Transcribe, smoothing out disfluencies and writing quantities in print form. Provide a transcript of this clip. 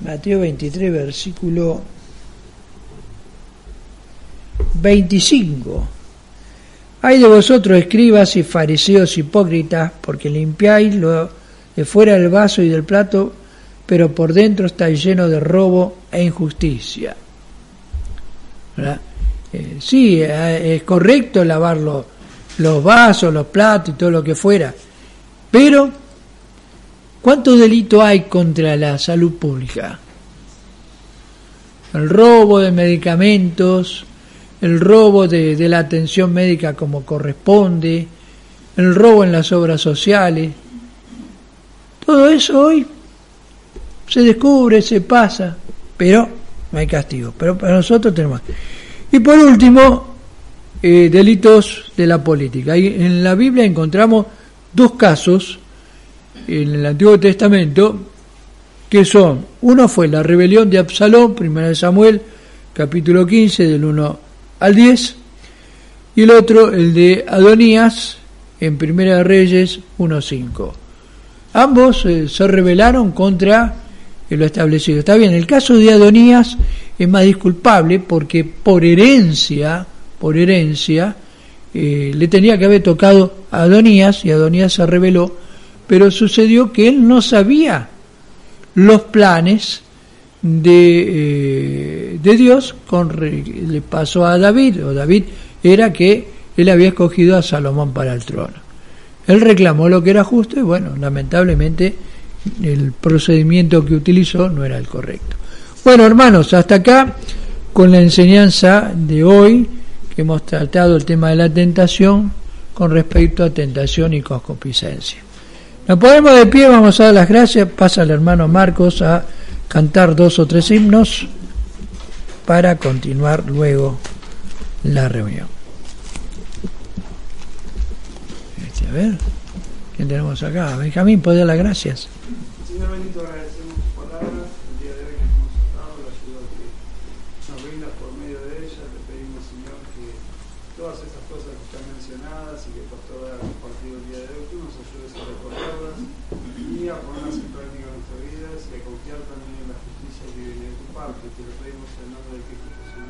Mateo 23, versículo 25. Ay de vosotros, escribas y fariseos hipócritas, porque limpiáis lo de fuera del vaso y del plato, pero por dentro estáis lleno de robo e injusticia. ¿Verdad? Sí, es correcto lavar los vasos, los platos y todo lo que fuera, pero ¿cuánto delito hay contra la salud pública? El robo de medicamentos, el robo de la atención médica como corresponde, el robo en las obras sociales. Todo eso hoy se descubre, se pasa, pero no hay castigo. Pero para nosotros tenemos. Y por último, delitos de la política. En la Biblia encontramos dos casos en el Antiguo Testamento que son, uno fue la rebelión de Absalón, 1 Samuel, capítulo 15, del 1 al 10, y el otro, el de Adonías, en 1 Reyes 1:5. Ambos se rebelaron contra lo establecido. Está bien, el caso de Adonías es más disculpable porque por herencia, le tenía que haber tocado a Adonías, y Adonías se rebeló, pero sucedió que él no sabía los planes de Dios. Le pasó a David, o David era que él había escogido a Salomón para el trono. Él reclamó lo que era justo y bueno, lamentablemente el procedimiento que utilizó no era el correcto. Bueno, hermanos, hasta acá con la enseñanza de hoy, que hemos tratado el tema de la tentación con respecto a tentación y concupiscencia. Nos ponemos de pie, vamos a dar las gracias. Pasa el hermano Marcos a cantar 2 o 3 himnos para continuar luego la reunión. A ver, ¿quién tenemos acá? Benjamín, ¿puede dar las gracias? Señor bendito, agradecemos tus palabras, el día de hoy que nos has dado, la ayuda que nos brindas por medio de ella. Te pedimos, Señor, que todas estas cosas que están mencionadas y que Pastor ha compartido el día de hoy, tú nos ayudes a recordarlas y a ponerlas en práctica en nuestras vidas y a confiar también en la justicia que viene de tu parte. Te lo pedimos en el nombre de Cristo.